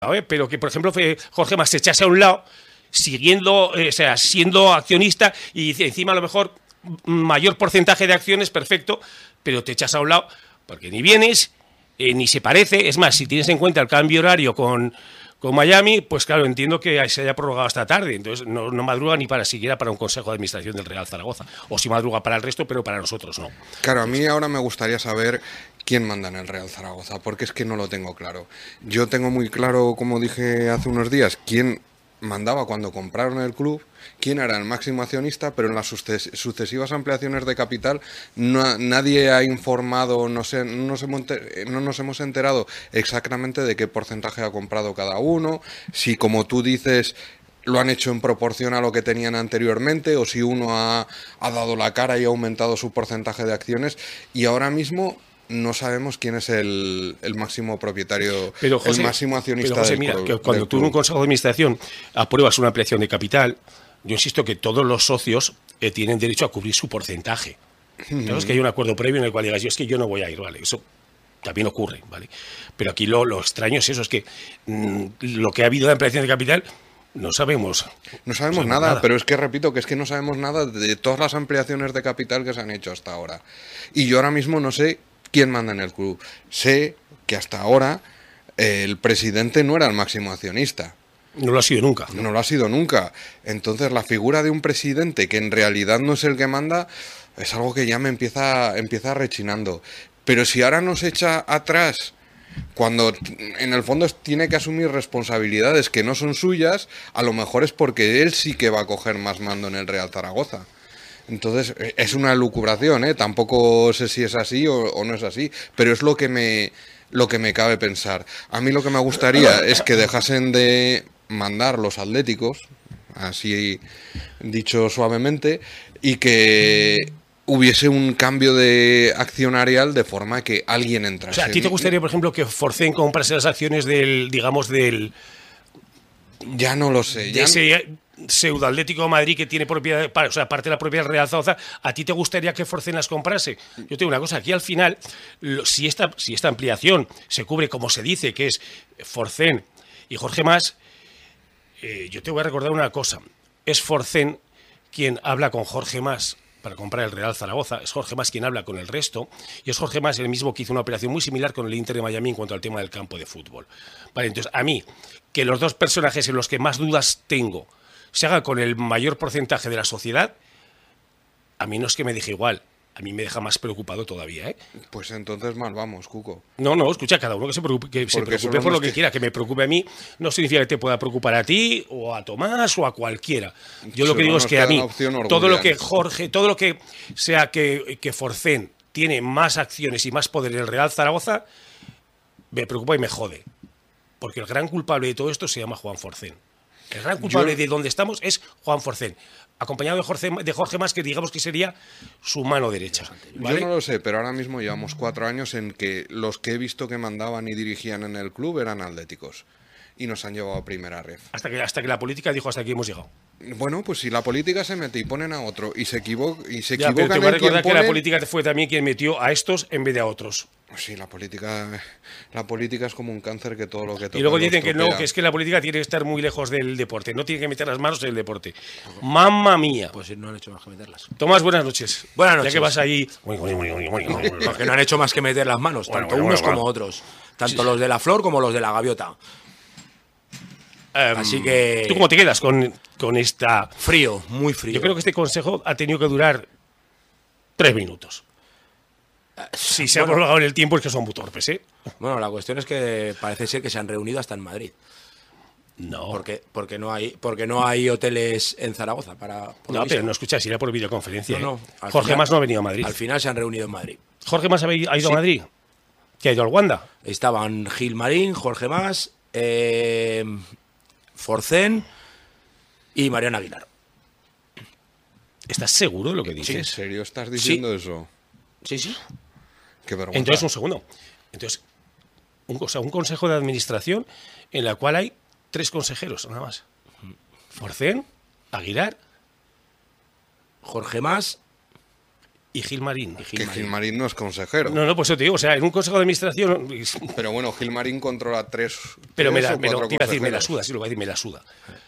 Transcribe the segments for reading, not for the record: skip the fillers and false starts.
pero que, por ejemplo, Jorge Mas se echase a un lado, siguiendo, siendo accionista y encima a lo mejor mayor porcentaje de acciones, perfecto, pero te echas a un lado porque ni vienes, ni se parece. Es más, si tienes en cuenta el cambio horario con Miami, pues claro, entiendo que se haya prorrogado hasta tarde, entonces no madruga ni siquiera para un consejo de administración del Real Zaragoza, o si madruga para el resto, pero para nosotros no. Claro, a mí ahora me gustaría saber quién manda en el Real Zaragoza, porque es que no lo tengo claro. Yo tengo muy claro, como dije hace unos días, quién mandaba cuando compraron el club, quién era el máximo accionista, pero en las sucesivas ampliaciones de capital nadie ha informado, no nos hemos enterado exactamente de qué porcentaje ha comprado cada uno, si, como tú dices, lo han hecho en proporción a lo que tenían anteriormente, o si uno ha dado la cara y ha aumentado su porcentaje de acciones, y ahora mismo no sabemos quién es el máximo propietario, pero, José, el máximo accionista pero, José, del mira, club. Que cuando tú en un consejo de administración apruebas una ampliación de capital, yo insisto que todos los socios tienen derecho a cubrir su porcentaje. Claro, es que hay un acuerdo previo en el cual digas, yo no voy a ir, ¿vale? Eso también ocurre, ¿vale? Pero aquí lo extraño es eso, es que lo que ha habido de ampliación de capital no sabemos nada, pero es que repito que no sabemos nada de todas las ampliaciones de capital que se han hecho hasta ahora. Y yo ahora mismo no sé quién manda en el club. Sé que hasta ahora el presidente no era el máximo accionista. No lo ha sido nunca. No lo ha sido nunca. Entonces la figura de un presidente que en realidad no es el que manda es algo que ya me empieza rechinando. Pero si ahora nos echa atrás, cuando en el fondo tiene que asumir responsabilidades que no son suyas, a lo mejor es porque él sí que va a coger más mando en el Real Zaragoza. Entonces es una elucubración, ¿eh? Tampoco sé si es así o no es así, pero es lo que me cabe pensar. A mí lo que me gustaría es que dejasen de mandar los atléticos, así dicho suavemente, y que hubiese un cambio de accionarial de forma que alguien entrase. O sea, ¿a ti te gustaría, por ejemplo, que Forcén comprase las acciones del Ya no lo sé. De ese pseudo Atlético de Madrid que tiene propiedad, o sea, parte de la propiedad del Real Zaragoza? ¿A ti te gustaría que Forcén las comprase? Yo tengo una cosa, aquí al final, si esta ampliación se cubre como se dice, que es Forcén y Jorge Mas, yo te voy a recordar una cosa. Es Forcén quien habla con Jorge Mas para comprar el Real Zaragoza, es Jorge Mas quien habla con el resto, y es Jorge Mas el mismo que hizo una operación muy similar con el Inter de Miami en cuanto al tema del campo de fútbol. Vale, entonces, a mí, que los dos personajes en los que más dudas tengo se haga con el mayor porcentaje de la sociedad, a mí no es que me deje igual, a mí me deja más preocupado todavía, ¿eh? Pues entonces mal vamos, Cuco. No, escucha, cada uno que se preocupe por lo que quiera. Que me preocupe a mí no significa que te pueda preocupar a ti, o a Tomás, o a cualquiera. Yo lo que digo es que a mí, todo lo que sea que Forcén tiene más acciones y más poder en el Real Zaragoza, me preocupa y me jode. Porque el gran culpable de todo esto se llama Juan Forcén. El gran culpable de donde estamos es Juan Forcén, acompañado de Jorge Mas, que digamos que sería su mano derecha, ¿vale? Yo no lo sé, pero ahora mismo llevamos 4 años en que los que he visto que mandaban y dirigían en el club eran atléticos. Y nos han llevado a primera ref. Hasta que la política dijo, hasta aquí hemos llegado. Bueno, pues si la política se mete y ponen a otro y se equivocan pero te voy a recordar que la política fue también quien metió a estos en vez de a otros. Sí, la política es como un cáncer que todo lo que toca. Y luego dicen que no, que es que la política tiene que estar muy lejos del deporte, no tiene que meter las manos en el deporte. ¡Mamma mía! Pues no han hecho más que meterlas. Tomás, buenas noches. Buenas noches. Ya que vas ahí... Porque no han hecho más que meter las manos, tanto unos como otros. Tanto los de la Flor como los de la Gaviota. Así que... ¿Tú cómo te quedas con esta...? Frío, muy frío. Yo creo que este consejo ha tenido que durar 3 minutos. Si se ha prolongado en el tiempo es que son muy torpes, ¿eh? Bueno, la cuestión es que parece ser que se han reunido hasta en Madrid. No. Porque no hay hoteles en Zaragoza para... No, pero no escuchas, irá por videoconferencia. No, Jorge Mas no ha venido a Madrid. Al final se han reunido en Madrid. ¿Jorge Mas ha ido a Madrid? ¿Qué ha ido al Wanda? Estaban Gil Marín, Jorge Mas, Forcén y Mariano Aguilar. ¿Estás seguro de lo que dices? ¿En serio estás diciendo eso? Sí. Qué vergüenza. Entonces, un segundo. Entonces, un consejo de administración en la cual hay 3 consejeros, nada más. Forcén, Aguilar, Jorge Mas Y Gilmarín. Que Gilmarín no es consejero. No, pues eso te digo, o sea, en un consejo de administración... Pero bueno, Gilmarín controla tres Pero tres o te iba cuatro a decir, me la consejeros. suda, sí lo voy a decir, me la suda.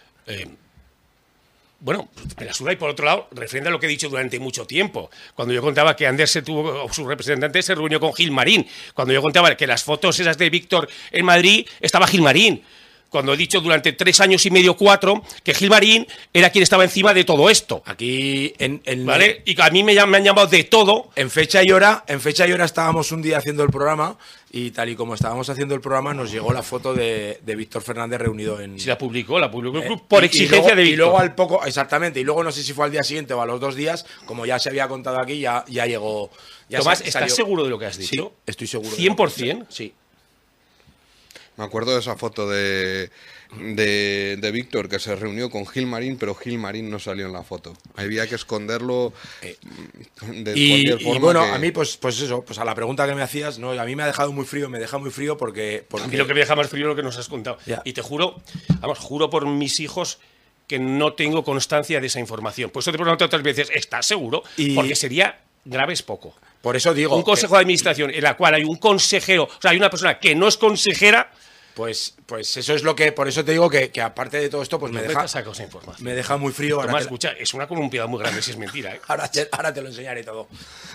Bueno, me la suda y por otro lado, referente a lo que he dicho durante mucho tiempo. Cuando yo contaba que Ander su representante se reunió con Gilmarín. Cuando yo contaba que las fotos esas de Víctor en Madrid, estaba Gilmarín. Cuando he dicho durante 3 años y medio, 4, que Gilmarín era quien estaba encima de todo esto. Aquí ¿Vale? Y que a mí me han llamado de todo. En fecha y hora estábamos un día haciendo el programa y tal y como estábamos haciendo el programa nos llegó la foto de Víctor Fernández reunido en... Sí, la publicó el club por exigencia de Víctor. Y luego al poco, exactamente, y luego no sé si fue al día siguiente o a los 2 días, como ya se había contado aquí, ya llegó... Ya Tomás, salió. ¿estás seguro de lo que has dicho? Sí, estoy seguro. ¿100%? Sí. Me acuerdo de esa foto de Víctor que se reunió con Gilmarín, pero Gilmarín no salió en la foto. Había que esconderlo de cualquier forma. Y bueno, que... a mí, pues eso, pues a la pregunta que me hacías, ¿no? A mí me ha dejado muy frío, me deja muy frío porque... A mí lo que me deja más frío es lo que nos has contado. Ya. Y te juro, juro por mis hijos que no tengo constancia de esa información. Por eso te pregunto otras veces, ¿estás seguro? Porque sería grave es poco. Por eso digo... Un consejo de administración en la cual hay un consejero, o sea, hay una persona que no es consejera... Pues eso es lo que... Por eso te digo que aparte de todo esto, pues me deja muy frío. Tomás, escucha, es una columpiedad muy grande si es mentira, ¿eh? Ahora te lo enseñaré todo.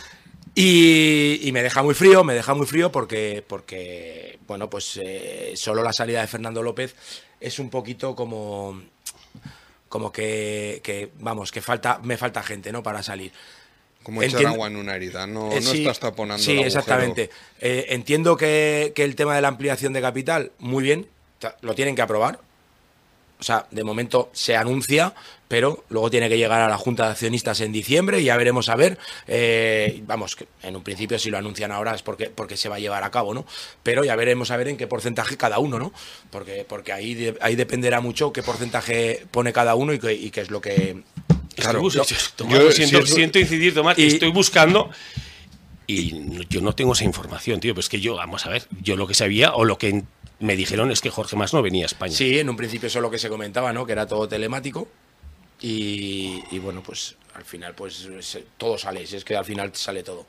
Y me deja muy frío porque bueno, pues solo la salida de Fernando López es un poquito como que vamos, que me falta gente, ¿no? Para salir. Como echar agua en una herida, no sí, estás taponando sí, el agujero. Exactamente. Entiendo que el tema de la ampliación de capital, muy bien, lo tienen que aprobar. O sea, de momento se anuncia, pero luego tiene que llegar a la Junta de Accionistas en diciembre y ya veremos a ver. Vamos, que en un principio si lo anuncian ahora es porque se va a llevar a cabo, ¿no? Pero ya veremos a ver en qué porcentaje cada uno, ¿no? Porque ahí dependerá mucho qué porcentaje pone cada uno y qué es lo que... Claro, Tomás, siento incidir, Tomás, estoy buscando y yo no tengo esa información, tío, pero es que vamos a ver, yo lo que sabía o lo que me dijeron es que Jorge Mas no venía a España. Sí, en un principio eso es lo que se comentaba, ¿no? Que era todo telemático y bueno, pues al final pues todo sale, si es que al final sale todo.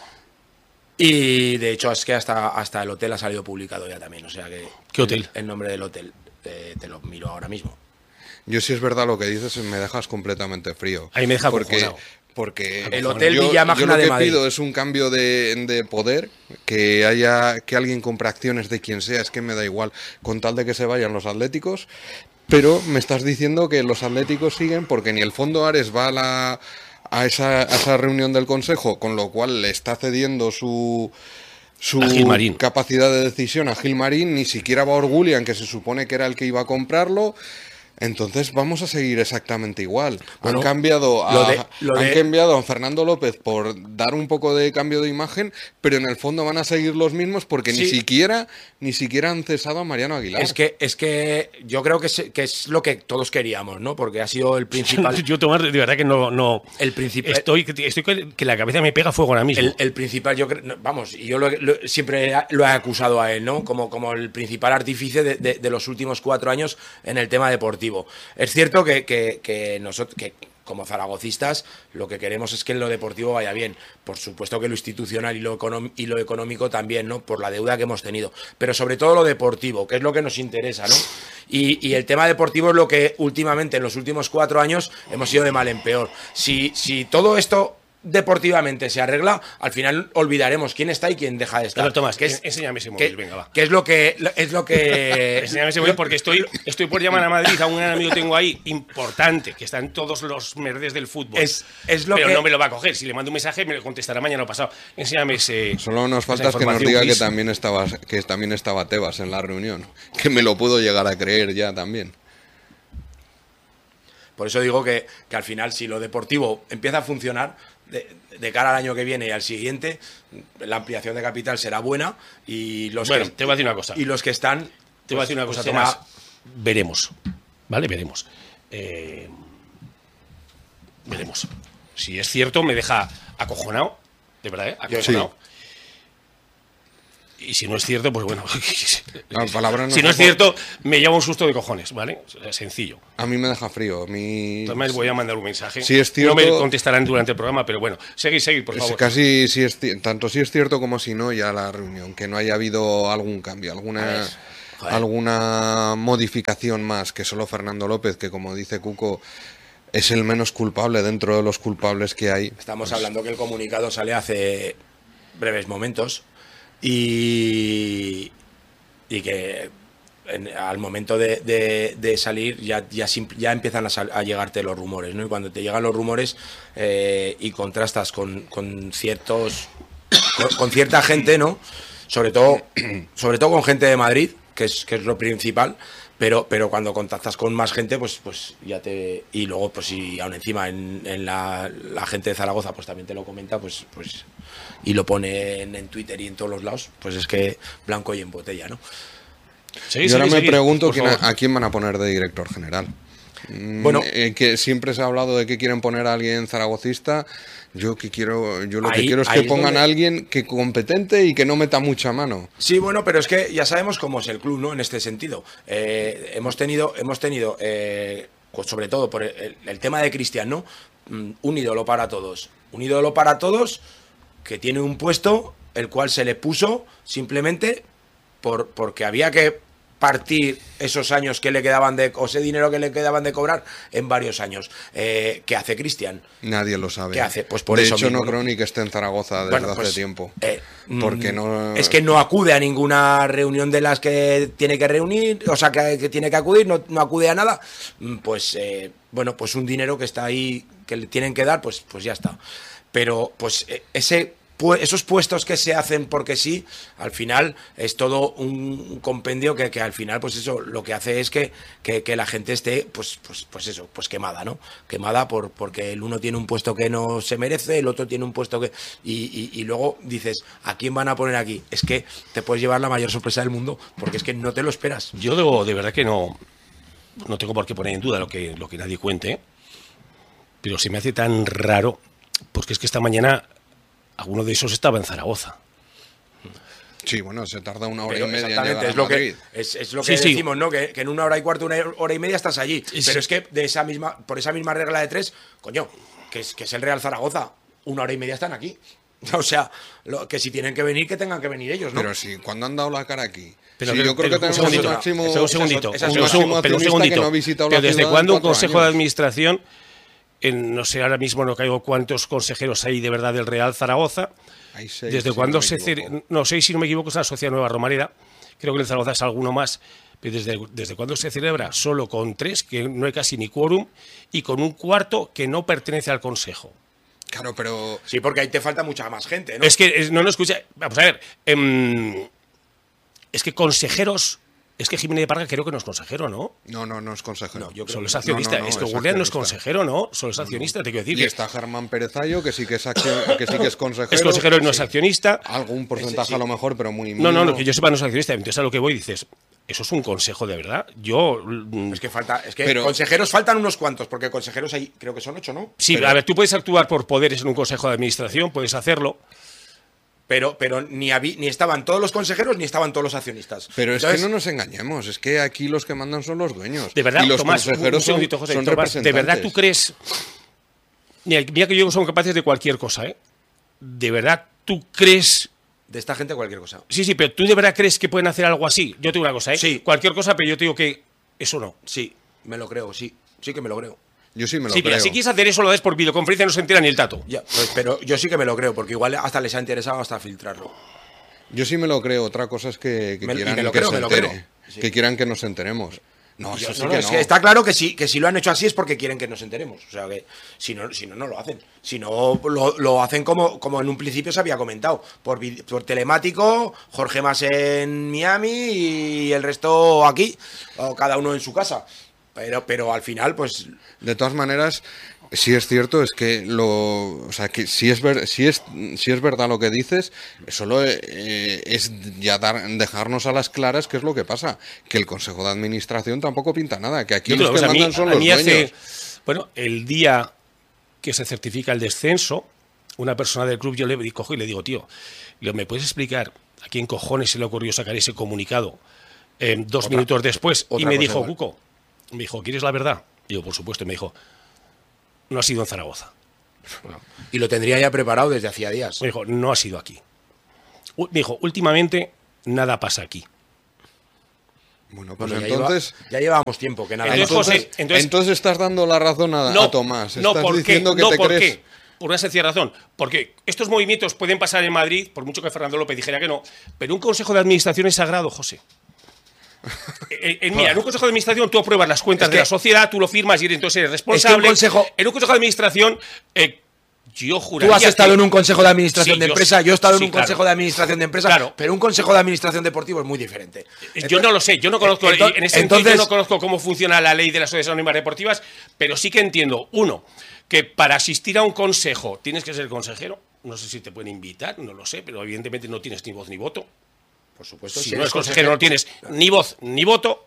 Y de hecho es que hasta el hotel ha salido publicado ya también, o sea que... ¿Qué hotel? El nombre del hotel, te lo miro ahora mismo. Yo sí es verdad lo que dices, me dejas completamente frío. Ahí me deja porque el Hotel Villa Magna yo lo de que Madrid. pido es un cambio de poder, que alguien compre acciones de quien sea, es que me da igual, con tal de que se vayan los atléticos, pero me estás diciendo que los atléticos siguen porque ni el Fondo Ares va a esa reunión del Consejo, con lo cual le está cediendo su capacidad de decisión a Gilmarín, ni siquiera va Orgullian, que se supone que era el que iba a comprarlo. Entonces vamos a seguir exactamente igual. Bueno, han cambiado a Fernando López por dar un poco de cambio de imagen, pero en el fondo van a seguir los mismos porque sí. ni siquiera han cesado a Mariano Aguilar. Es que yo creo que es lo que todos queríamos, ¿no? Porque ha sido el principal... Yo, Tomás, de verdad que no... El principal... Estoy que la cabeza me pega fuego ahora mismo. El principal, yo creo... Vamos, y yo siempre lo he acusado a él, ¿no? Como el principal artífice de los últimos 4 años en el tema deportivo. Es cierto que nosotros, como zaragocistas, lo que queremos es que en lo deportivo vaya bien. Por supuesto que lo institucional y lo económico también, ¿no? Por la deuda que hemos tenido. Pero sobre todo lo deportivo, que es lo que nos interesa, ¿no? Y el tema deportivo es lo que últimamente, en los últimos 4 años, hemos ido de mal en peor. Si todo esto deportivamente se arregla, al final olvidaremos quién está y quién deja de estar. Pero Tomás, enséñame ese móvil, venga, va. Que es lo que enséñame ese móvil porque estoy por llamar a Madrid a un gran amigo que tengo ahí importante, que está en todos los merdes del fútbol. Pero no me lo va a coger. Si le mando un mensaje me lo contestará mañana o pasado. Enséñame ese. Solo nos falta que nos diga que también estaba Tebas en la reunión, que me lo puedo llegar a creer ya también. Por eso digo que al final, si lo deportivo empieza a funcionar, de cara al año que viene y al siguiente, la ampliación de capital será buena y te voy a decir una cosa. Y los que están... Te voy a decir una cosa, Tomás. Veremos. ¿Vale? Veremos. Veremos. Si es cierto, me deja acojonado. De verdad, acojonado. Y si no es cierto, pues bueno. La palabra no si no es se puede- cierto, me lleva un susto de cojones, ¿vale? O sea, sencillo. A mí me deja frío. A mí... Entonces voy a mandar un mensaje. Sí, es cierto. No me contestarán durante el programa, pero bueno, seguid, por Es favor. casi si es tanto si es cierto como si no ya la reunión, que no haya habido algún cambio, alguna modificación más que solo Fernando López, que como dice Cuco es el menos culpable dentro de los culpables que hay. Estamos hablando que el comunicado sale hace breves momentos y que al momento de salir ya empiezan a llegarte los rumores, ¿no? Y cuando te llegan los rumores y contrastas con cierta gente, ¿no? Sobre todo con gente de Madrid, que es lo principal. Pero cuando contactas con más gente, pues ya te... Y luego, pues si aún encima en la gente de Zaragoza pues también te lo comenta, pues y lo pone en Twitter y en todos los lados, pues es que blanco y en botella, ¿no? Y ahora me pregunto por favor. a quién van a poner de director general. Bueno, que siempre se ha hablado de que quieren poner a alguien zaragocista. Yo lo que quiero es ahí que es pongan donde- a alguien que competente y que no meta mucha mano. Sí, bueno, pero es que ya sabemos cómo es el club, ¿no? En este sentido. Hemos tenido pues sobre todo por el tema de Cristian, ¿no? Un ídolo para todos. Un ídolo para todos que tiene un puesto el cual se le puso simplemente porque había que partir esos años que le quedaban o ese dinero que le quedaban de cobrar en varios años. ¿Qué hace Cristian? Nadie lo sabe. ¿Qué hace? Pues por de eso hecho, mismo, no creo ni que esté en Zaragoza desde Bueno, hace pues, tiempo. Porque no... Es que no acude a ninguna reunión de las que tiene que reunir, o sea, que tiene que acudir, no acude a nada. Pues, bueno, pues un dinero que está ahí, que le tienen que dar, pues ya está. Pero, pues, esos puestos que se hacen porque sí, al final es todo un compendio que al final, pues eso, lo que hace es que la gente esté, pues eso, pues quemada, ¿no? Quemada porque el uno tiene un puesto que no se merece, el otro tiene un puesto que... Y luego dices, ¿a quién van a poner aquí? Es que te puedes llevar la mayor sorpresa del mundo, porque es que no te lo esperas. Yo de verdad que no tengo por qué poner en duda lo que nadie cuente, pero se me hace tan raro, porque es que esta mañana alguno de esos estaba en Zaragoza. Sí, bueno, se tarda una hora Pero y media en exactamente, llegar es a lo Madrid. que es lo que Sí, sí. decimos, ¿no? Que en una hora y cuarto, una hora y media estás allí. Sí. Pero es que por esa misma regla de tres, coño, que es el Real Zaragoza, una hora y media están aquí. O sea, que si tienen que venir, que tengan que venir ellos, ¿no? Pero sí, cuando han dado la cara aquí. Pero, Sí, yo creo que un tenemos segundito, el máximo, un segundito, esa es el una- máximo pero un accionista segundito. que no ha visitado Pero la ¿desde ciudad en cuándo un 4 consejo de años? administración, no sé, ahora mismo no caigo cuántos consejeros hay de verdad del Real Zaragoza? Hay 6, ¿Desde si cuándo no me se equivoco. no sé si no me equivoco, es la Sociedad Nueva Romareda? Creo que en el Zaragoza es alguno más. Pero ¿desde cuándo se celebra? Solo con 3, que no hay casi ni quórum, y con un cuarto que no pertenece al consejo. Claro, pero... Sí, porque ahí te falta mucha más gente, ¿no? Es que no escucha. Vamos a ver. Es que consejeros. Es que Jiménez de Parga creo que no es consejero, ¿no? No es consejero. No, yo creo Solo es No, accionista. es que Gurrián no es consejero, ¿no? Solo es accionista, te quiero decir. Y que está Germán Perezayo, que sí que es, que sí que es consejero. es consejero y no es accionista. Algún porcentaje Sí. a lo mejor, pero muy No, mínimo. que yo sepa no es accionista. Entonces a lo que voy dices, ¿eso es un consejo de verdad? Yo... Es que Pero- consejeros faltan unos cuantos, porque consejeros hay, creo que son 8, ¿no? Sí, a ver, tú puedes actuar por poderes en un consejo de administración, puedes hacerlo. Pero ni estaban todos los consejeros ni estaban todos los accionistas. Pero es Entonces, que no nos engañemos, es que aquí los que mandan son los dueños. De verdad, y los Tomás, un consejeros son, segundito, José, son Tomás, ¿de verdad representantes. tú crees... Mira que yo son capaces de cualquier cosa, ¿eh? ¿De verdad tú crees... de esta gente cualquier cosa. Sí, pero ¿tú de verdad crees que pueden hacer algo así? Yo te digo una cosa, ¿eh? Sí. Cualquier cosa, pero yo te digo que eso no. Sí, me lo creo, sí que me lo creo. Yo sí me lo Sí, creo. mira, si quieres hacer eso, lo des por videoconferencia, no se entera ni el tato. Ya, pues, pero yo sí que me lo creo, porque igual hasta les ha interesado hasta filtrarlo. Yo sí me lo creo. Otra cosa es que Me- quieran y me lo que creo, se me lo entere. creo. Sí. Que quieran que nos enteremos. No, Yo- eso sí no, que es no. que está claro que si lo han hecho así es porque quieren que nos enteremos. O sea que si no, no lo hacen. Si no, lo hacen como en un principio se había comentado. Por telemático, Jorge más en Miami y el resto aquí, o cada uno en su casa. Pero al final, pues De todas maneras, si es cierto, es que o sea, que si es verdad lo que dices, solo es ya dejarnos a las claras qué es lo que pasa, que el Consejo de Administración tampoco pinta nada, que aquí Yo te los digo, que o sea, mandan son a los mí dueños. bueno, el día que se certifica el descenso, una persona del club, yo le cojo y le digo, tío, ¿me puedes explicar ¿a quién cojones se le ocurrió sacar ese comunicado 2 Otra- minutos después? Y otra me cosa dijo, igual. Cuco, me dijo, ¿quieres la verdad? Y yo, por supuesto, y me dijo, no ha sido en Zaragoza. Bueno, y lo tendría ya preparado desde hacía días. Me dijo, no ha sido aquí. Me dijo, últimamente nada pasa aquí. Bueno, pues Bueno, entonces... ya llevábamos tiempo que nada. Entonces, más. José, Entonces estás dando la razón a Tomás. No, Estás ¿por qué? diciendo que No, te ¿por crees... qué? Por una sencilla razón. Porque estos movimientos pueden pasar en Madrid, por mucho que Fernando López dijera que no, pero un consejo de administración es sagrado, José. Mira, en un consejo de administración tú apruebas las cuentas Es de que- la sociedad, tú lo firmas y entonces eres responsable. consejo- En un consejo de administración, yo juraría Tú has estado que- en un consejo de administración Sí, de empresa, yo he estado en sí, un claro. consejo de administración de empresa, Claro. pero un consejo de administración deportivo es muy diferente. Yo no lo sé, yo no conozco, Entonces- en ese sentido entonces- yo no conozco cómo funciona la ley de las sociedades anónimas deportivas, pero sí que entiendo, uno, que para asistir a un consejo tienes que ser consejero. No sé si te pueden invitar, no lo sé, pero evidentemente no tienes ni voz ni voto. Por supuesto, Si si no eres eres consejero no tienes ni voz ni voto.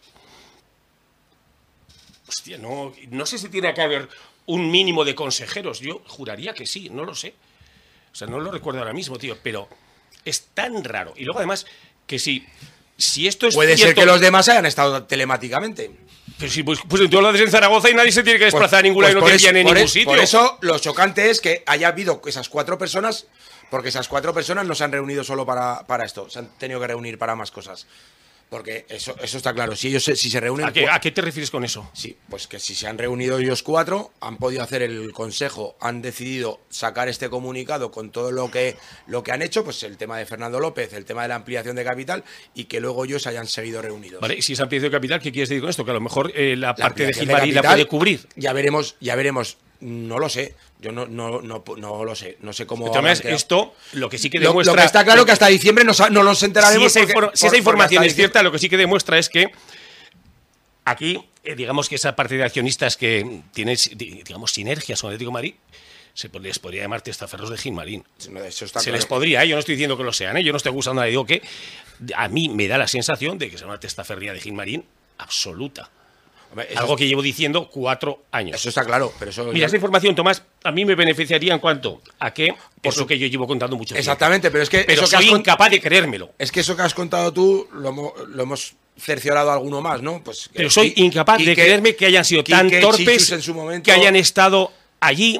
Hostia, no sé si tiene que haber un mínimo de consejeros. Yo juraría que sí, no lo sé. O sea, no lo recuerdo ahora mismo, tío, pero es tan raro. Y luego además que si esto es Puede ser cierto, que los demás hayan estado telemáticamente. pero si, pues tú lo haces en Zaragoza y nadie se tiene que desplazar a ningún lado y no por te eso- envían en por ningún es- sitio. Por eso lo chocante es que haya habido esas 4 personas, porque esas 4 personas no se han reunido solo para esto, se han tenido que reunir para más cosas. Porque eso está claro. Si ellos si se reúnen. ¿A qué te refieres con eso? Sí, pues que si se han reunido ellos 4, han podido hacer el consejo, han decidido sacar este comunicado con todo lo que han hecho, pues el tema de Fernando López, el tema de la ampliación de capital, y que luego ellos hayan seguido reunidos. Vale, y si es ampliación de capital, ¿qué quieres decir con esto? Que a lo mejor la parte de ampliación Gilmarín la capital, puede cubrir. Ya veremos. No lo sé. Yo no lo sé. No sé cómo. De todas maneras, habrán quedado. esto lo que sí que Lo demuestra. que está claro que hasta diciembre no nos enteraremos. Si esa información porque es cierta, lo que sí que demuestra es que aquí, digamos que esa parte de accionistas que tiene, digamos, sinergias con Atlético de Madrid, les podría llamar testaferros de Gilmarín. Eso está Se claro. les podría, yo no estoy diciendo que lo sean, yo no estoy acusando a nadie, digo que a mí me da la sensación de que es una testaferría de Gilmarín absoluta. Hombre, eso- Algo que llevo diciendo 4 años. Eso está claro, pero eso. Mira, esa información, Tomás, a mí me beneficiaría en cuanto a que es lo que yo llevo contando mucho tiempo. Exactamente, pero es que. Pero eso que has soy con- incapaz de creérmelo. Es que eso que has contado tú lo hemos cerciorado alguno más, ¿no? Pues, Pero soy incapaz de creerme que hayan sido tan Quique torpes Chichus en su momento, que hayan estado allí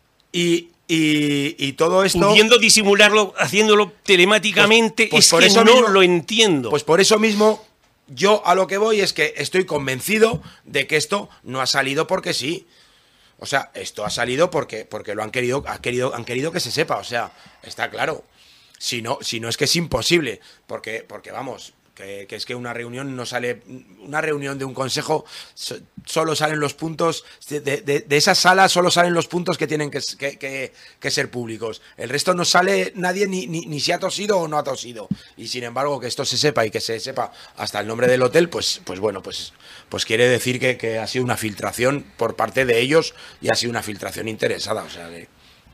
y todo esto. pudiendo disimularlo, haciéndolo telemáticamente. Pues es por que eso no mismo- lo entiendo. Pues por eso mismo, yo a lo que voy es que estoy convencido de que esto no ha salido porque sí. O sea, esto ha salido porque lo han querido que se sepa. O sea, está claro. Si no es que es imposible. Porque vamos, que es que una reunión no sale. Una reunión de un consejo solo salen los puntos. De esa sala solo salen los puntos que tienen que ser públicos. El resto no sale nadie ni si ha tosido o no ha tosido. Y sin embargo, que esto se sepa y que se sepa hasta el nombre del hotel, pues bueno, pues quiere decir que ha sido una filtración por parte de ellos y ha sido una filtración interesada. O sea que.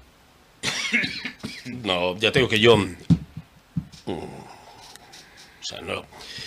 No, ya te digo que yo. O sea, no.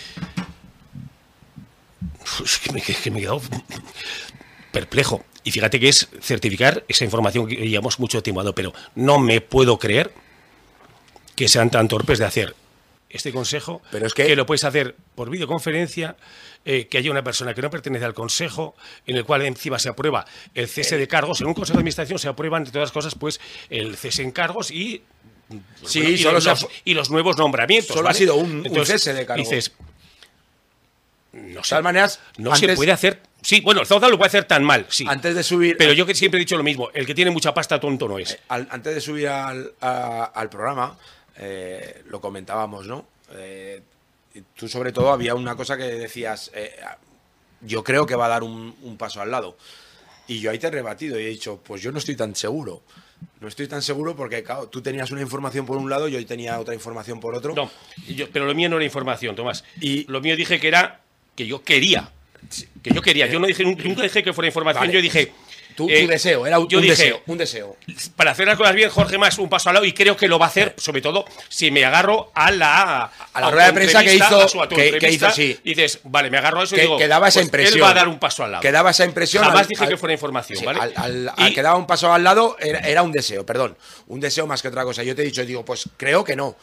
Es que me he quedado perplejo. Y fíjate que es certificar esa información que llevamos mucho tiempo dando, pero no me puedo creer que sean tan torpes de hacer este consejo, Pero es que lo puedes hacer por videoconferencia, que haya una persona que no pertenece al consejo, en el cual encima se aprueba el cese de cargos. En un consejo de administración se aprueban, entre todas las cosas, pues el cese en cargos y, Sí, bueno, solo y los nuevos nombramientos. solo ha ¿vale? sido un Entonces, cese de cargos. Dices, no De sé, todas maneras, no se antes- puede hacer. Sí, bueno, el Zauda lo puede hacer tan mal, sí. Antes de subir. Pero yo que siempre he dicho lo mismo, el que tiene mucha pasta tonto no es. Antes de subir al programa, lo comentábamos, ¿no? Y tú sobre todo había una cosa que decías, yo creo que va a dar un paso al lado. Y yo ahí te he rebatido y he dicho, pues yo no estoy tan seguro. No estoy tan seguro porque, claro, tú tenías una información por un lado y yo tenía otra información por otro. No, pero lo mío no era información, Tomás. Y- Lo mío dije que era que yo quería. Que yo quería. Yo no dije, nunca dije que fuera información. Vale. Yo dije. Tu deseo, era yo un dije, deseo. Un deseo. Para hacer las cosas bien, Jorge Mas un paso al lado y creo que lo va a hacer, sobre todo si me agarro a la rueda de prensa que hizo- a su autoentrevista, que hizo, sí. dices, vale, me agarro a eso y Que, digo, que daba esa pues impresión. él va a dar un paso al lado. Que daba esa impresión. Jamás dije que fuera información, sí, ¿vale? Al Y- que daba un paso al lado era un deseo, perdón. Un deseo más que otra cosa. Yo te he dicho, digo, pues creo que no.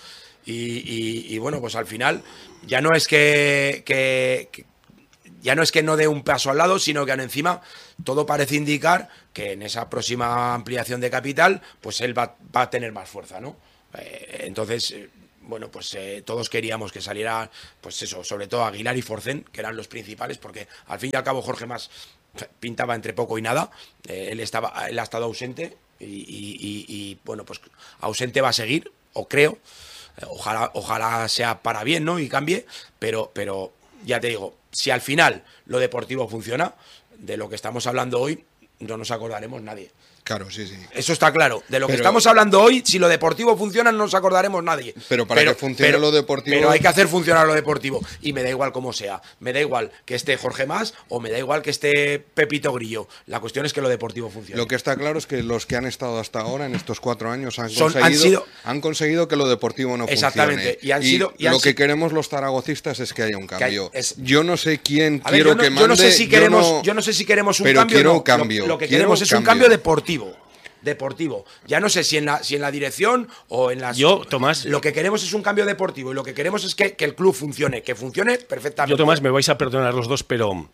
Y bueno, pues al final ya no es que ya no es que no dé un paso al lado, sino que encima todo parece indicar que en esa próxima ampliación de capital, pues él va a tener más fuerza, ¿no? Entonces, bueno, pues todos queríamos que saliera, pues eso, sobre todo Aguilar y Forcén, que eran los principales, porque al fin y al cabo Jorge Mas pintaba entre poco y nada. Él ha estado ausente y bueno, pues ausente va a seguir, o creo. Ojalá sea para bien, ¿no? Y cambie, pero ya te digo, si al final lo deportivo funciona, de lo que estamos hablando hoy no nos acordaremos nadie. Claro, sí. Eso está claro. De lo que estamos hablando hoy, si lo deportivo funciona, no nos acordaremos nadie. Pero para que funcione lo deportivo... Pero hay que hacer funcionar lo deportivo. Y me da igual cómo sea. Me da igual que esté Jorge Mas o me da igual que esté Pepito Grillo. La cuestión es que lo deportivo funcione. Lo que está claro es que los que han estado hasta ahora, en estos 4 años, han conseguido que lo deportivo no exactamente, funcione. Y lo que queremos los zaragocistas es que haya un cambio. Yo no sé quién quiero que mande... Yo no sé si queremos un cambio. Quiero cambio. Lo que queremos es un cambio deportivo. Ya no sé si en la dirección o en las... Tomás... Lo que queremos es un cambio deportivo y lo que queremos es que el club funcione, que funcione perfectamente. Tomás, me vais a perdonar los dos, pero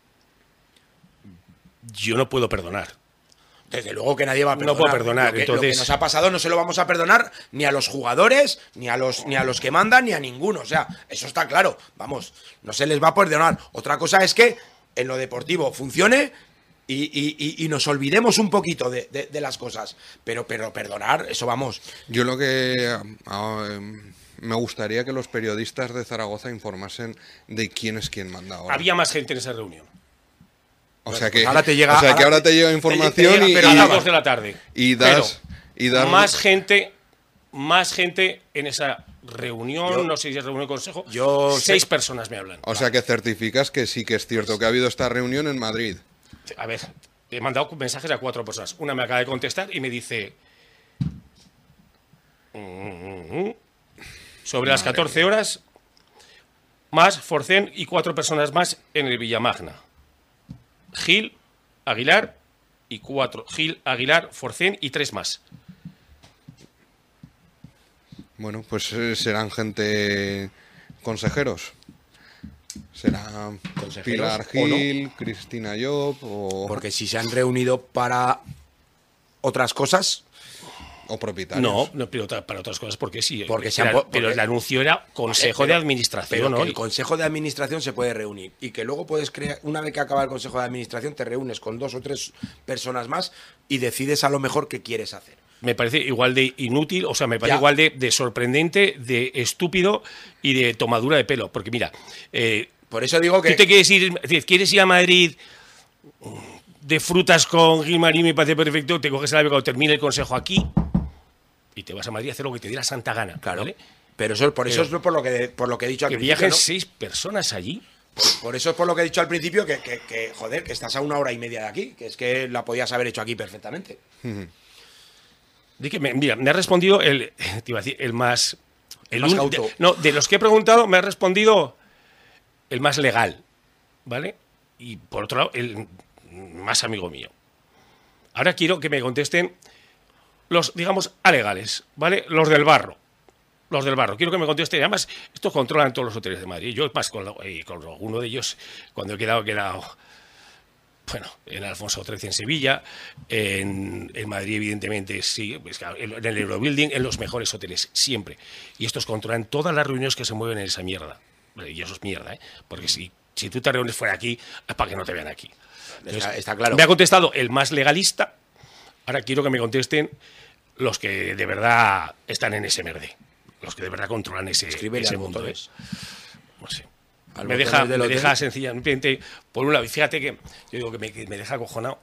yo no puedo perdonar. Desde luego que nadie va a perdonar. No puedo perdonar. Lo Entonces... que nos ha pasado no se lo vamos a perdonar ni a los jugadores, ni a los que mandan, ni a ninguno. O sea, eso está claro. Vamos, no se les va a perdonar. Otra cosa es que en lo deportivo funcione y nos olvidemos un poquito de las cosas. Pero perdonar, eso vamos. Yo lo que me gustaría que los periodistas de Zaragoza informasen de quién es quien manda ahora. Había más gente en esa reunión. O sea que ahora te llega, ahora te llega información pero a las 2 de la tarde. Y das más gente en esa reunión, no sé si es reunión de consejo. 6 personas me hablan. O sea que certificas que sí que es cierto que ha habido esta reunión en Madrid. A ver, he mandado mensajes a 4 personas. Una me acaba de contestar y me dice sobre las 14 horas más Forcén y 4 personas más en el Villamagna. Gil, Aguilar y 4. Gil, Aguilar, Forcén y 3 más. Bueno, pues serán gente consejeros. Será Pilar Gil, no. Cristina Llop o... Porque si se han reunido para otras cosas... O propietarios. No, pero para otras cosas, porque sí. Pero el anuncio era Consejo de Administración. Pero ¿no? El Consejo de Administración se puede reunir y que luego puedes crear, una vez que acaba el Consejo de Administración, te reúnes con 2 o 3 personas más y decides a lo mejor qué quieres hacer. Me parece igual de inútil, o sea, me parece igual de sorprendente, de estúpido y de tomadura de pelo. Porque mira, por eso digo que... Tú te quieres ir a Madrid de frutas con Gilmarín, me parece perfecto, te coges el avión cuando termine el consejo aquí y te vas a Madrid a hacer lo que te dé la santa gana. Claro. ¿Vale? Pero eso es por lo que he dicho al principio. Que viajen, ¿no? 6 personas allí. Por eso es por lo que he dicho al principio que joder, que estás a 1 hora y media de aquí, que es que la podías haber hecho aquí perfectamente. Mira, me ha respondido el más cauto. De los que he preguntado, me ha respondido el más legal, ¿vale? Y por otro lado, el más amigo mío. Ahora quiero que me contesten los, digamos, alegales, ¿vale? Los del barro. Quiero que me contesten. Además, estos controlan todos los hoteles de Madrid. Yo, más con alguno de ellos, cuando he quedado, bueno, en Alfonso XIII en Sevilla, en Madrid, evidentemente, sí, en el Eurobuilding, en los mejores hoteles, siempre. Y estos controlan todas las reuniones que se mueven en esa mierda. Y eso es mierda, ¿eh? Porque si tú te reúnes fuera aquí, es para que no te vean aquí. Entonces, está claro. Me ha contestado el más legalista. Ahora quiero que me contesten los que de verdad están en ese merde. Los que de verdad controlan ese mundo. No sé. Me deja sencillamente, por un lado, y fíjate que yo digo que me deja acojonado.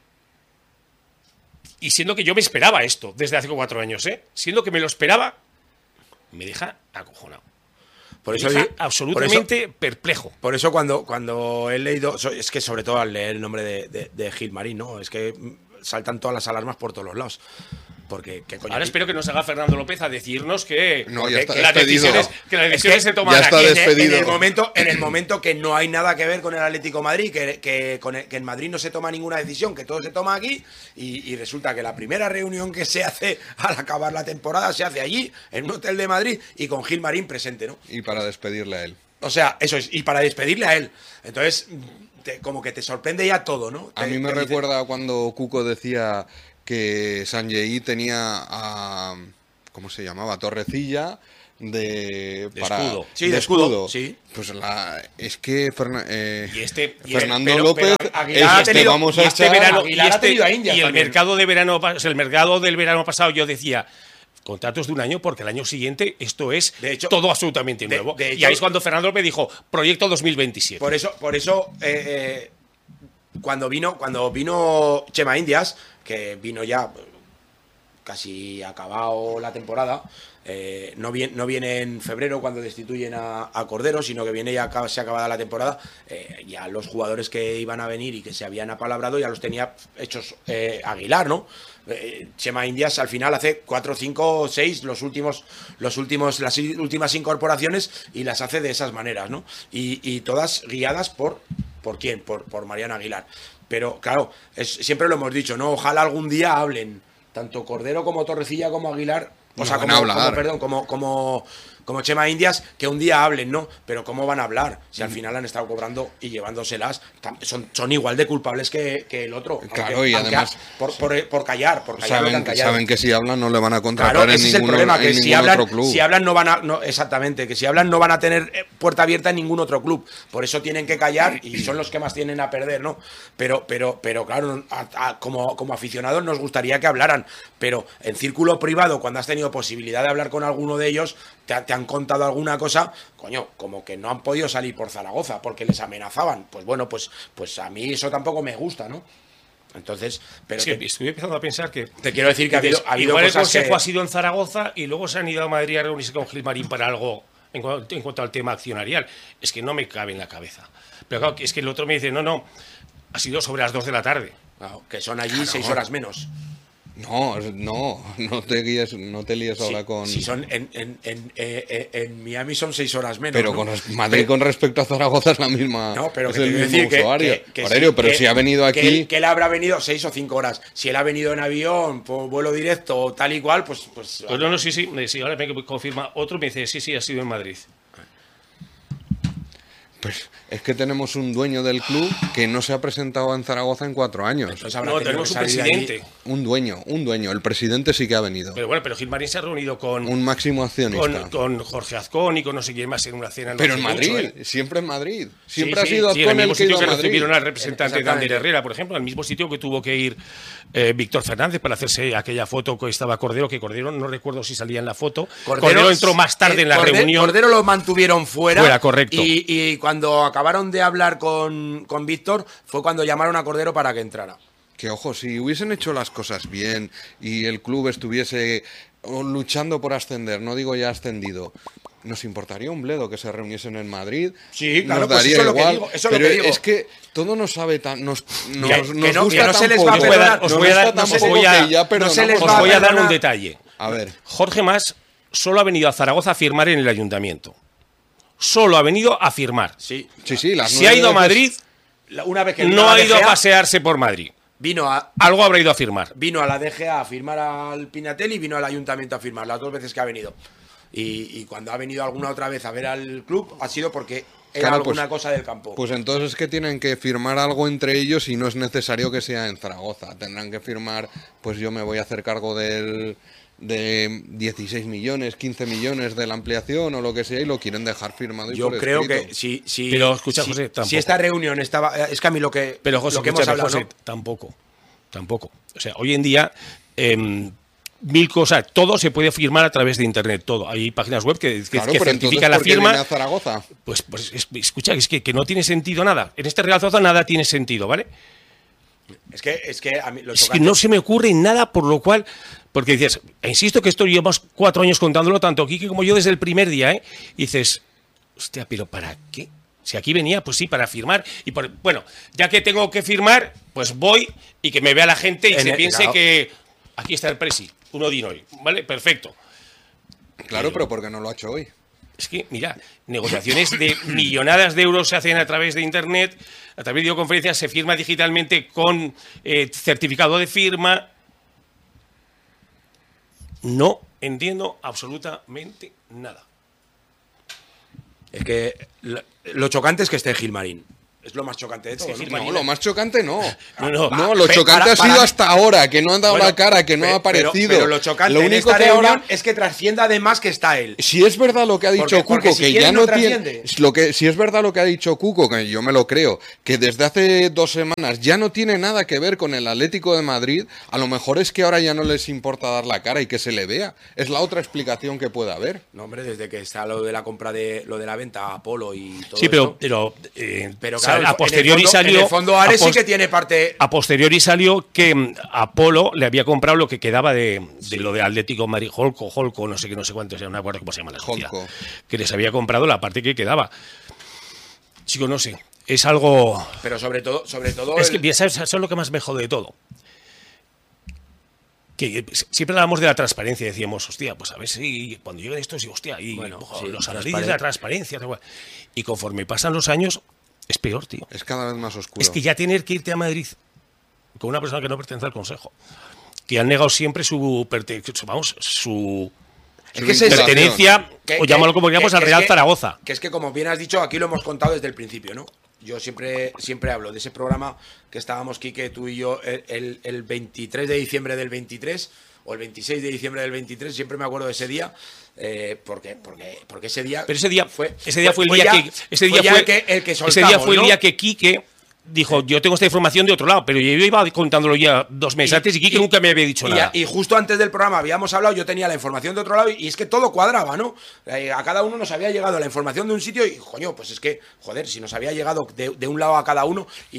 Y siendo que yo me esperaba esto desde hace 4 años, siendo que me lo esperaba, me deja acojonado. Por eso absolutamente perplejo. Por eso cuando he leído, es que sobre todo al leer el nombre de Gilmarín, ¿no? Es que saltan todas las alarmas por todos los lados. Porque, ¿qué coño? Ahora espero que nos haga Fernando López a decirnos que, No, ya está que las despedido. decisiones se toman ya está aquí. despedido. En el momento que no hay nada que ver con el Atlético de Madrid, que en Madrid no se toma ninguna decisión, que todo se toma aquí, y resulta que la primera reunión que se hace al acabar la temporada se hace allí, en un hotel de Madrid, y con Gilmarín presente, ¿no? Y para despedirle a él. O sea, eso es, y para despedirle a él. Entonces, como que te sorprende ya todo, ¿no? A mí me Te dice- recuerda cuando Cuco decía que Sanjei tenía a... ¿Cómo se llamaba? Torrecilla de escudo. Sí, de escudo, sí. Pues es que Fernando Fernando López Aguilar es ha tenido- vamos Y a este echar- verano, Aguilar ha tenido a Indias y el también. mercado de verano, o sea, el mercado del verano pasado, yo decía contratos de un año porque el año siguiente esto es De hecho, todo absolutamente nuevo. de Y hecho- ahí es cuando Fernando López dijo proyecto 2027. Por eso cuando vino Chema Indias, que vino ya casi acabado la temporada, no viene en febrero cuando destituyen a Cordero, sino que viene ya se acabada la temporada. Ya los jugadores que iban a venir y que se habían apalabrado ya los tenía hechos Aguilar, ¿no? Chema Indias al final hace 4, 5, 6 las últimas incorporaciones, y las hace de esas maneras, ¿no? Y todas guiadas ¿por quién? Por Mariano Aguilar. Pero claro, siempre lo hemos dicho, ¿no? Ojalá algún día hablen tanto Cordero como Torrecilla como Aguilar, o No sea, van a hablar. como Chema Indias, que un día hablen, ¿no? Pero ¿cómo van a hablar? Si al final han estado cobrando y llevándoselas, son igual de culpables que el otro. Claro, y además- por callar lo que han callado. saben que si hablan no le van a contratar Claro, en ese es el ningún, problema, que en si ningún hablan, otro club. si hablan no van a, no, exactamente, que si hablan no van a tener puerta abierta en ningún otro club. Por eso tienen que callar y son los que más tienen a perder, ¿no? Pero claro, como aficionados nos gustaría que hablaran, pero en círculo privado, cuando has tenido posibilidad de hablar con alguno de ellos, te han contado alguna cosa, coño, como que no han podido salir por Zaragoza porque les amenazaban. Pues bueno, pues a mí eso tampoco me gusta, ¿no? Entonces, pero Sí, estoy empezando a pensar que te quiero decir que ha habido igual el cosas consejo que... ha sido en Zaragoza y luego se han ido a Madrid a reunirse con Gilmarín para algo en cuanto al tema accionarial. Es que no me cabe en la cabeza. Pero claro, es que el otro me dice, no, ha sido sobre las 2 de la tarde. Claro, que son allí 6 horas menos. No te líes ahora con... Si son en Miami son 6 horas menos. Pero ¿no? con Madrid con respecto a Zaragoza es la misma. No, pero es que el te quiero mismo decir usuario. que Horario, sí, pero si ha venido aquí. Que él habrá venido 6 o 5 horas. Si él ha venido en avión, por vuelo directo o tal y cual, pues. Pues no, sí, ahora me confirma otro, me dice, sí, ha sido en Madrid. Pues es que tenemos un dueño del club que no se ha presentado en Zaragoza en 4 años. Entonces habrá No, tenido tenemos que un salir de allí. presidente. Un dueño. El presidente sí que ha venido. Pero bueno, pero Gilmarín se ha reunido con Un máximo accionista. con Jorge Azcón y con no sé quién más en una cena. No Pero sé en mucho, Madrid, ¿eh? siempre en Madrid. Sí, Siempre ha sí, sido sí, en el Azcón el mismo que ha sitio ido que a Madrid. recibieron al representante de Exactamente. Ander Herrera, por ejemplo, al mismo sitio que tuvo que ir Víctor Fernández para hacerse aquella foto que estaba Cordero, que Cordero no recuerdo si salía en la foto. Cordero entró más tarde en la reunión. Cordero lo mantuvieron fuera. Correcto. Y cuando acabaron de hablar con Víctor, fue cuando llamaron a Cordero para que entrara. Que ojo, si hubiesen hecho las cosas bien y el club estuviese luchando por ascender, no digo ya ascendido, nos importaría un bledo que se reuniesen en Madrid. Sí, claro, nos pues daría eso es lo que igual, digo, eso es lo pero que digo. es que todo nos sabe tan, nos que gusta no se tan les va a poco, perdonar. Os voy a dar- nos os gusta tan voy poco a- que ya no se les perdonamos Os va a voy a dar un perdonar. detalle. A ver, Jorge Mas solo ha venido a Zaragoza a firmar en el ayuntamiento. Solo ha venido a firmar. Sí. sí, las Si ha 9 ido a veces- Madrid, Una vez que no ha ido a DGA, pasearse por Madrid. vino a Algo habrá ido a firmar. la DGA a firmar al Pinatelli y vino al ayuntamiento a firmar, las 2 veces que ha venido. Y cuando ha venido alguna otra vez a ver al club, ha sido porque era Claro, alguna pues- cosa del campo. Pues entonces es que tienen que firmar algo entre ellos y no es necesario que sea en Zaragoza. Tendrán que firmar, pues yo me voy a hacer cargo de 16 millones, 15 millones de la ampliación o lo que sea y lo quieren dejar firmado y Yo por creo escrito. que si Pero escucha, José, tampoco. si esta reunión estaba, es que a mí lo que Pero José, lo que hemos escúchame, hablado, José, tampoco. O sea, hoy en día mil cosas, todo se puede firmar a través de internet, todo. Hay páginas web que Claro, que pero certifican entonces, la ¿por qué viene firma. a Zaragoza? Pues escucha, es que no tiene sentido nada. En este Real Zaragoza nada tiene sentido, ¿vale? ¿no? Es que a mí lo Es que chocante- no se me ocurre nada por lo cual, porque dices, insisto que esto llevamos 4 años contándolo, tanto Quique como yo desde el primer día, ¿eh? Y dices, hostia, pero ¿para qué? Si aquí venía, pues sí, para firmar. Y bueno, ya que tengo que firmar, pues voy y que me vea la gente y se piense claro. que aquí está el presi. un Odin hoy, ¿vale? Perfecto. Claro, pero ¿por qué no lo ha hecho hoy? Es que, mira, negociaciones de millonadas de euros se hacen a través de Internet, a través de videoconferencias, se firma digitalmente con certificado de firma. No entiendo absolutamente nada. Es que lo chocante es que esté Gilmarín. Es lo más chocante de todo. que ¿no? Gilmarín- No, lo más chocante no. No, Lo chocante ha sido hasta ahora, que no han dado Bueno, la cara, que no ha aparecido. Pero lo chocante en único esta que reunión ahora, es que trascienda además que está él. si es verdad lo que ha dicho Porque Cuco, si que quiere ya no no tiene, trasciende. si es verdad lo que ha dicho Cuco, que yo me lo creo, que desde hace 2 semanas ya no tiene nada que ver con el Atlético de Madrid, a lo mejor es que ahora ya no les importa dar la cara y que se le vea. Es la otra explicación que puede haber. No, hombre, desde que está lo de la compra lo de la venta a Apolo y todo Sí, eso. pero Pero claro, a posteriori en salió. el fondo Ares sí que tiene parte. A posteriori salió que Apolo le había comprado lo que quedaba de lo de Atlético Madrid, Holco, no sé qué, no sé cuánto, no me acuerdo cómo se llama la sociedad. Holco. Que les había comprado la parte que quedaba. Chico, no sé. Es algo. Pero sobre todo. Es que, ¿sabes lo que más me jode de todo? Que siempre hablamos de la transparencia, decíamos, hostia, pues a ver si cuando lleguen estos, y hostia, y Bueno, sí, los análisis de la transparencia, tal cual. Y conforme pasan los años, es peor, tío. Es cada vez más oscuro. Es que ya tener que irte a Madrid con una persona que no pertenece al Consejo, que han negado siempre su Es que ese es- pertenencia, o llámalo como queramos, al que es Real que- Zaragoza. Que es que, como bien has dicho, aquí lo hemos contado desde el principio, ¿no? Yo siempre hablo de ese programa que estábamos, Quique, tú y yo, el 23 de diciembre del 23, o el 26 de diciembre del 23, siempre me acuerdo de ese día, porque ese día... Pero ese día fue el día que Quique dijo, yo tengo esta información de otro lado, pero yo iba contándolo ya 2 meses antes y Quique nunca me había dicho nada. Y justo antes del programa habíamos hablado, yo tenía la información de otro lado y es que todo cuadraba, ¿no? A cada uno nos había llegado la información de un sitio y, coño, pues es que, joder, si nos había llegado de un lado a cada uno y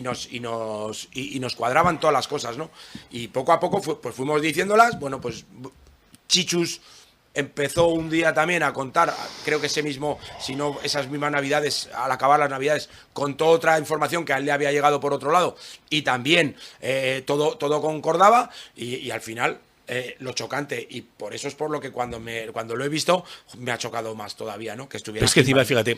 nos cuadraban todas las cosas, ¿no? Y poco a poco pues fuimos diciéndolas, bueno, pues Chichus empezó un día también a contar, creo que ese mismo, si no esas mismas navidades, al acabar las navidades, contó otra información que a él le había llegado por otro lado y también todo concordaba y al final lo chocante, y por eso es por lo que cuando lo he visto me ha chocado más todavía, ¿no? Que estuviera. Pero es que encima, fíjate,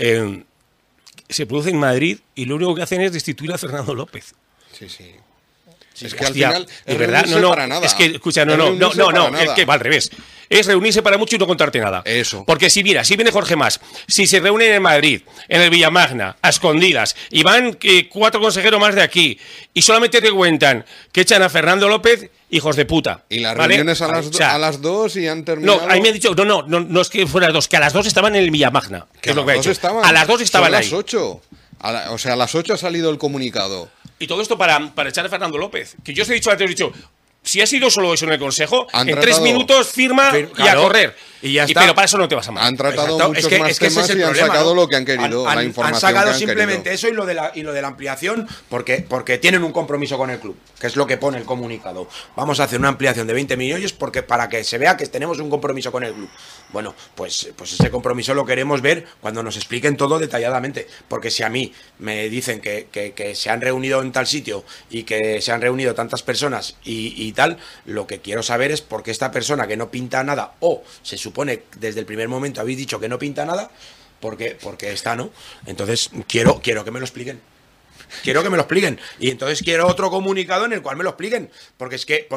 se produce en Madrid y lo único que hacen es destituir a Fernando López. Sí, sí. Sí, es que hostia, al final de es verdad, reunirse para nada. Es que, escucha, Es reunirse para es nada. que va al revés. Es reunirse para mucho y no contarte nada. Eso. Porque si viene Jorge Mas, si se reúnen en Madrid, en el Villamagna, a escondidas, y van 4 consejeros más de aquí, y solamente te cuentan que echan a Fernando López, hijos de puta. Y las ¿vale? reuniones a las 2 y han terminado. No, ahí me han dicho, no es que fuera las 2, que a las 2 estaban en el Villamagna. Que es lo a que ha las 2 hecho. estaban. A las 2 estaban Son ahí. las 8. O sea, a las 8 ha salido el comunicado. Y todo esto para echar a Fernando López. Que yo os he dicho antes, si ha sido solo eso en el Consejo, Han en tratado- 3 minutos firma y a Claro, correr. y ya está. Pero para eso no te vas a matar. Han tratado Exacto, muchos es que más ese es temas el y han problema, sacado ¿no? lo que han querido, la información han sacado que han simplemente querido. eso y lo de la ampliación porque tienen un compromiso con el club, que es lo que pone el comunicado. Vamos a hacer una ampliación de 20 millones para que se vea que tenemos un compromiso con el club. Bueno, pues ese compromiso lo queremos ver cuando nos expliquen todo detalladamente, porque si a mí me dicen que se han reunido en tal sitio y que se han reunido tantas personas y tal, lo que quiero saber es por qué esta persona que no pinta nada, o se supone desde el primer momento habéis dicho que no pinta nada, porque está, ¿no? Entonces quiero que me lo expliquen. Quiero que me lo expliquen. Y entonces quiero otro comunicado en el cual me lo expliquen. Porque es que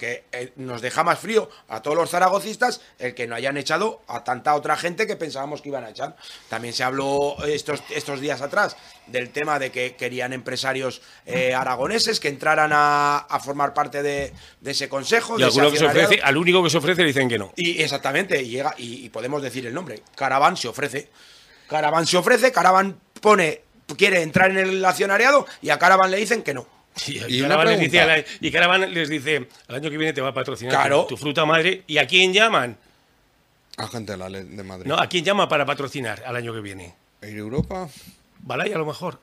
nos deja más frío a todos los zaragocistas el que no hayan echado a tanta otra gente que pensábamos que iban a echar. También se habló estos días atrás del tema de que querían empresarios aragoneses que entraran a formar parte de ese consejo. Y de ese alguno que se accionariado. ofrece, al único que se ofrece le dicen que no. Y exactamente, llega y podemos decir el nombre. Caravan se ofrece. Caravan quiere entrar en el accionariado y a Caravan le dicen que no. Y Caravan una les dice pregunta. Caravan les dice, al año que viene te va a patrocinar Claro. tu fruta madre. ¿Y a quién llaman? A gente de Madrid. No, ¿a quién llama para patrocinar al año que viene? ¿Ir a Europa? Balay a lo mejor.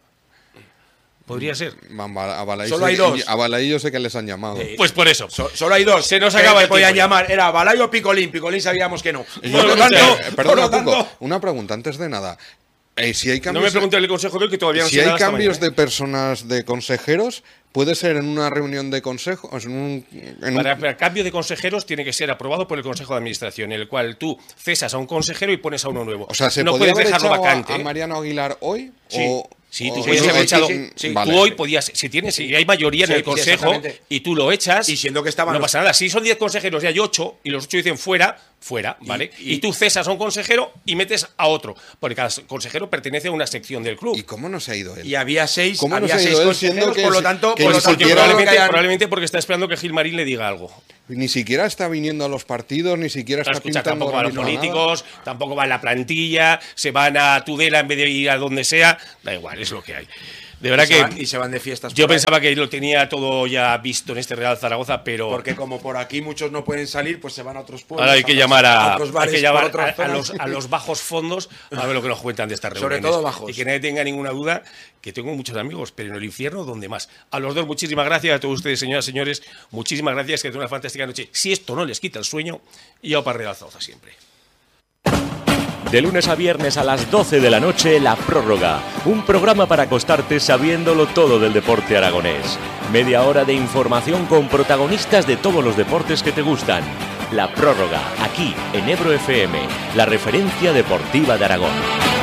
Podría ser. A Balaí Solo hay 2. A Balaí yo sé que les han llamado. Pues por eso. Solo hay 2. Se nos acaba el podían tiempo ya. llamar. Era Balay o Picolín. Picolín sabíamos que no. Y Por yo lo creo que- tanto, perdona, por lo Cuco, tanto, una pregunta antes de nada. Si hay No cambios, me pregunté el consejo de hoy que todavía no si sé hay nada hasta cambios mañana. de personas de consejeros, puede ser en una reunión de consejo. Para cambio de consejeros tiene que ser aprobado por el Consejo de Administración, en el cual tú cesas a un consejero y pones a uno nuevo. O sea, ¿se no podría puedes haber dejarlo echado vacante. a Mariano Aguilar hoy? Sí. Sí, tú o podías eso- haber echado. sí, Tú vale. hoy podías, si hay mayoría en Sí, el sí, consejo exactamente. y tú lo echas, Y siendo que estaban no los- pasa nada. Si son 10 consejeros y hay 8 y los 8 dicen fuera, ¿vale? Y tú cesas a un consejero y metes a otro, porque cada consejero pertenece a una sección del club. ¿Y cómo no se ha ido él? Y había 6 ¿Cómo no se ha ido él siendo consejeros, que por lo es- tanto, que por ni lo tanto, siquiera- creo que hayan- Probablemente porque está esperando que Gilmarín le diga algo. Ni siquiera está viniendo a los partidos, ni siquiera está Escucha, pintando tampoco va a los ahora mismo políticos, tampoco va a la plantilla, se van a Tudela en vez de ir a donde sea. Da igual, es lo que hay. De verdad y se van de fiestas. yo por ahí. pensaba que lo tenía todo ya visto en este Real Zaragoza, pero Porque como por aquí muchos no pueden salir, pues se van a otros pueblos. ahora hay que llamar a otros bares, hay que llamar por otras a zonas. los bajos fondos a ver lo que nos cuentan de estas Sobre reuniones. todo bajos. Y que nadie tenga ninguna duda que tengo muchos amigos, pero en el infierno, ¿dónde más? A los dos, muchísimas gracias. A todos ustedes, señoras y señores, muchísimas gracias. Que tengan una fantástica noche. Si esto no les quita el sueño, y ya para Real Zaragoza siempre. De lunes a viernes a las 12 de la noche, La Prórroga. Un programa para acostarte sabiéndolo todo del deporte aragonés. Media hora de información con protagonistas de todos los deportes que te gustan. La Prórroga, aquí en Ebro FM, la referencia deportiva de Aragón.